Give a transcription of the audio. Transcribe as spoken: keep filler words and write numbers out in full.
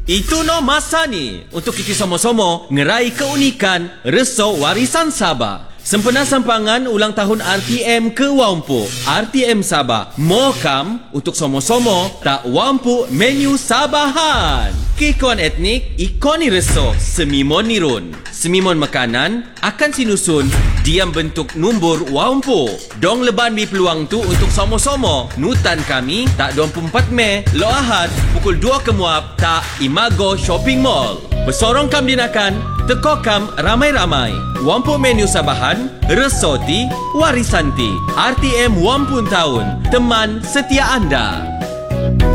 Itu no masa ni untuk kita sama-sama ngerai keunikan Reso Warisan Sabah. Sempena sampangan ulang tahun R T M ke Wampu. R T M Sabah mokam untuk sama-sama tak Wampu menu Sabahan. Keikuan etnik ikoni Reso semimon nirun. Semimon makanan akan sinusun diam bentuk numbur Wampu. Dong leban bi peluang tu untuk sama-sama nutan kami tak dua puluh empat Mei lo Ahad pukul dua ke Muab tak Imago Shopping Mall. Bersorong kam dinakan, teko kam ramai-ramai. Wampu menu Sabahan, Resoti, Warisanti. R T M Wampu tahun, teman setia anda.